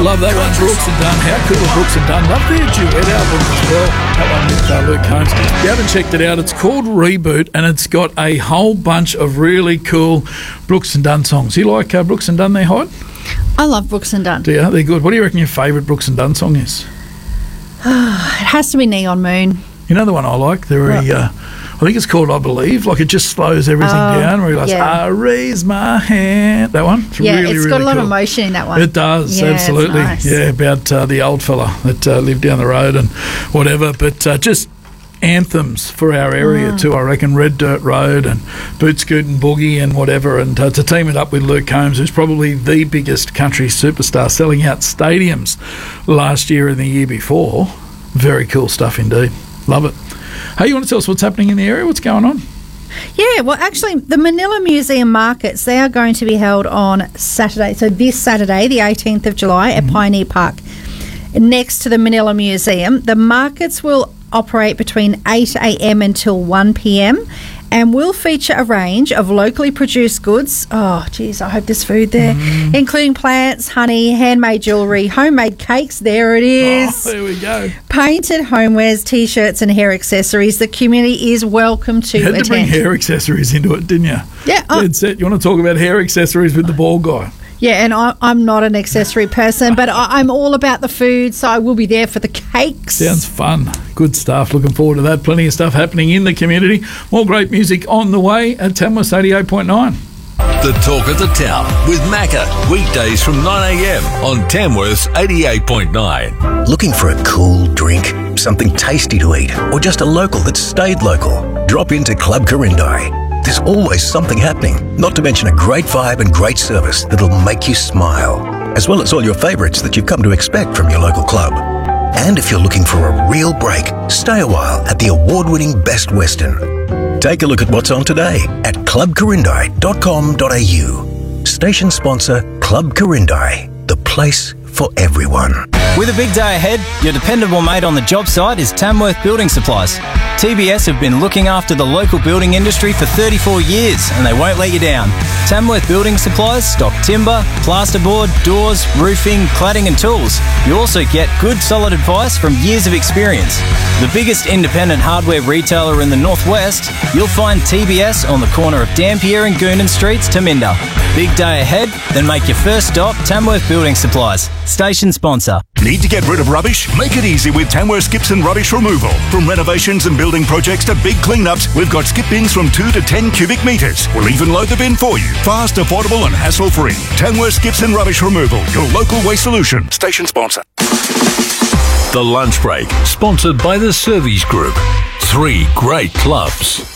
love that one, Brooks and Dunn. How cool are Brooks and Dunn? Love their duet album as well. That one with Luke Combs. If you haven't checked it out, it's called Reboot, and it's got a whole bunch of really cool Brooks and Dunn songs. You like Brooks and Dunn there, Hyde? I love Brooks and Dunn. Do you? They're good. What do you reckon your favourite Brooks and Dunn song is? It has to be Neon Moon. You know the one I like? I think it's called I Believe. Like, it just slows everything down. Where he goes, I raise my hand. That one? It's really, it's got a lot of emotion in that one. It does, absolutely. Nice. Yeah, about the old fella that lived down the road and whatever. But just anthems for our area too, I reckon. Red Dirt Road and Boot Scoot and Boogie and whatever. And to team it up with Luke Combs, who's probably the biggest country superstar, selling out stadiums last year and the year before. Very cool stuff indeed. Love it. Hey, you want to tell us what's happening in the area? What's going on? Yeah, well, actually, the Manila Museum Markets, they are going to be held on Saturday. So this Saturday, the 18th of July, at Pioneer Park, next to the Manila Museum. The markets will operate between 8 a.m. until 1 p.m. and will feature a range of locally produced goods. Oh, geez, I hope there's food there. Including plants, honey, handmade jewellery, homemade cakes. There it is. Oh, there we go. Painted homewares, T-shirts and hair accessories. The community is welcome to attend. You had to bring hair accessories into it, didn't you? Yeah. Dead set. You want to talk about hair accessories with the bald guy? Yeah, and I'm not an accessory person, but I'm all about the food, so I will be there for the cakes. Sounds fun. Good stuff. Looking forward to that. Plenty of stuff happening in the community. More great music on the way at Tamworth 88.9. The Talk of the Town with Macca. Weekdays from 9am on Tamworth's 88.9. Looking for a cool drink, something tasty to eat, or just a local that stayed local? Drop into Club Corindai. There's always something happening, not to mention a great vibe and great service that'll make you smile, as well as all your favourites that you've come to expect from your local club. And if you're looking for a real break, stay a while at the award-winning Best Western. Take a look at what's on today at clubcorindai.com.au. Station sponsor Club Corindai, the place for everyone. With a big day ahead, your dependable mate on the job site is Tamworth Building Supplies. TBS have been looking after the local building industry for 34 years and they won't let you down. Tamworth Building Supplies stock timber, plasterboard, doors, roofing, cladding and tools. You also get good solid advice from years of experience. The biggest independent hardware retailer in the northwest, you'll find TBS on the corner of Dampier and Goonan Streets, Taminda. Big day ahead? Then make your first stop Tamworth Building Supplies. Station sponsor. Need to get rid of rubbish? Make it easy with Tamworth Skips and Rubbish Removal. From renovations and building projects to big cleanups, we've got skip bins from 2 to 10 cubic metres. We'll even load the bin for you. Fast, affordable and hassle-free. Tamworth Skips and Rubbish Removal, your local waste solution. Station sponsor. The Lunch Break, sponsored by the Service Group. 3 great clubs.